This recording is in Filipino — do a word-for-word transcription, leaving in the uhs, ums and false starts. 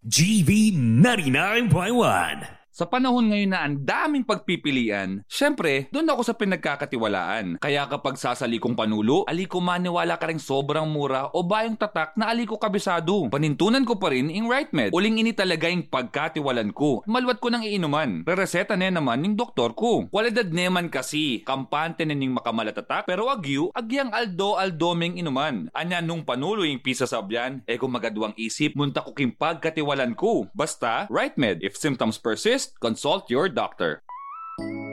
G V ninety-nine point one. Sa panahon ngayon na ang daming pagpipilian, syempre, doon ako sa pinagkakatiwalaan. Kaya kapag sasali kong panulo, aliko maniwala ka rin sobrang mura o bayang tatak na aliko kabisado. Panintunan ko pa rin yung right med. Uling ini talaga yung pagkatiwalan ko. Malwat ko ng iinuman. Re-reseta na naman yung doktor ko. Kwalidad neman kasi. Kampante na ning makamalatatak, pero agyu, agyang aldo aldoming inuman. Anya nung panulo yung pisa sabyan, eh kung magadwang isip, munta ko king pagkatiwalan ko. Basta, right med. If symptoms persist, consult your doctor.